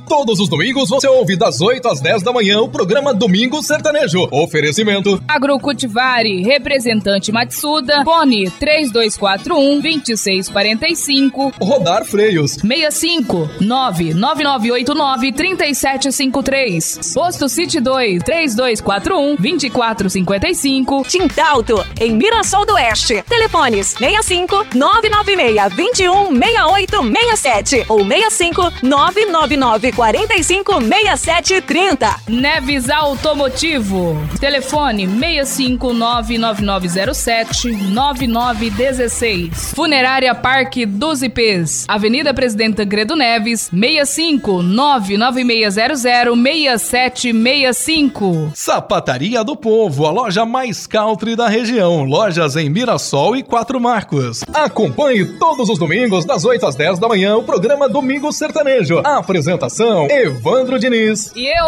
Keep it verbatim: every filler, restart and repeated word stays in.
Todos os domingos você ouve das oito às dez da manhã o programa Domingo Sertanejo. Oferecimento Agrocultivari, representante Matsuda, fone três dois quatro um, dois seis quatro cinco. Rodar Freios seis cinco nove nove nove oito nove três sete cinco três. Posto City dois, três dois quatro um, dois quatro cinco cinco. Tintalto, em Mirassol do Oeste. Telefones seis cinco nove nove seis, dois um seis oito seis sete ou seis cinco nove nove nove quatro cinco seis sete três zero. Neves Automotivo. Telefone seis cinco nove nove nove zero sete nove nove um seis. Funerária Parque dos Ipês. Avenida Presidente Tancredo Neves, seis cinco nove nove seis zero zero seis sete seis cinco. Sapataria do Povo, a loja mais country da região. Lojas em Mirassol e Quatro Marcos. Acompanhe todos os domingos das oito às dez da manhã o programa Domingo Sertanejo. A apresentação Evandro Diniz. E eu